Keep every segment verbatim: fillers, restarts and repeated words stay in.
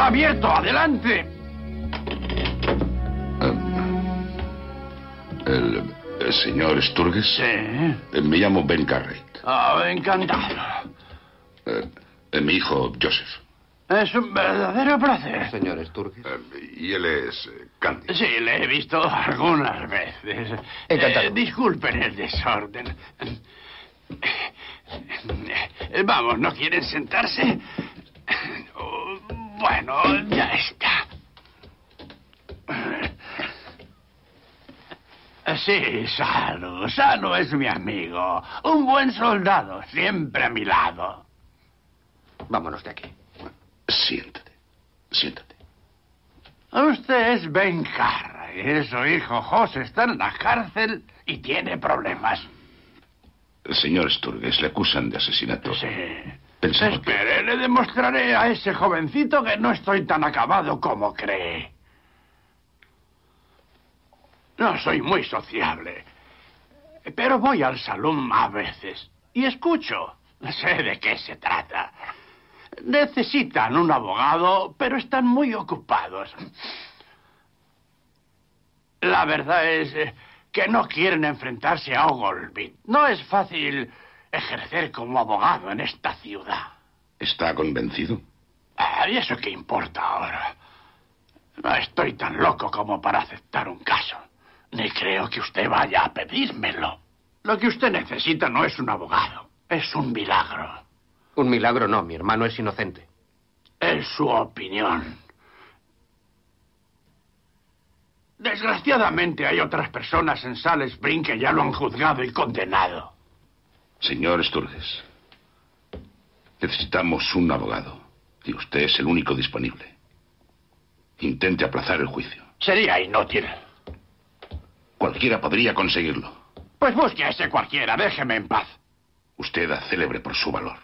Está abierto, adelante. Um, el, el señor Sturges. Sí. Eh, me llamo Ben Cartwright. Oh, encantado. Eh, eh, mi hijo Joseph. Es un verdadero placer. Señor Sturges. Eh, y él es eh, Candy. Sí, le he visto algunas veces. Encantado. Eh, disculpen el desorden. Eh, Vamos, ¿no quieren sentarse? Oh, bueno, ya está. Sí, Salo. Salo es mi amigo. Un buen soldado, siempre a mi lado. Vámonos de aquí. Siéntate. Siéntate. Usted es Ben Cartwright. Su hijo José está en la cárcel y tiene problemas. El señor Sturges le acusan de asesinato. Sí. Pensaba que... Espere, le demostraré a ese jovencito que no estoy tan acabado como cree. No soy muy sociable, pero voy al salón a veces y escucho. Sé de qué se trata. Necesitan un abogado, pero están muy ocupados. La verdad es eh, que no quieren enfrentarse a Ogleville. No es fácil ejercer como abogado en esta ciudad. ¿Está convencido? Ah, ¿y eso qué importa ahora? No estoy tan loco como para aceptar un caso. Ni creo que usted vaya a pedírmelo. Lo que usted necesita no es un abogado, es un milagro. Un milagro no, mi hermano es inocente. Es su opinión. Desgraciadamente hay otras personas en Salt Spring que ya lo han juzgado y condenado. Señor Sturges, necesitamos un abogado y usted es el único disponible. Intente aplazar el juicio. Sería inútil. Cualquiera podría conseguirlo. Pues busque a ese cualquiera, déjeme en paz. Usted era célebre por su valor.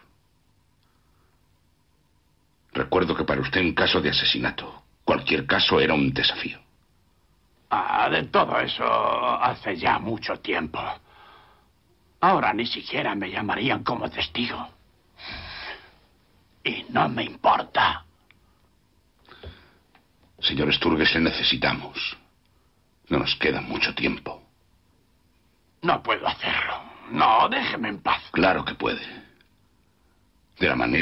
Recuerdo que para usted un caso de asesinato, cualquier caso era un desafío. Ah, de todo eso hace ya mucho tiempo. Ahora ni siquiera me llamarían como testigo. Y no me importa. Señor Sturges, le necesitamos. No nos queda mucho tiempo. No puedo hacerlo. No, déjeme en paz. Claro que puede. De la manera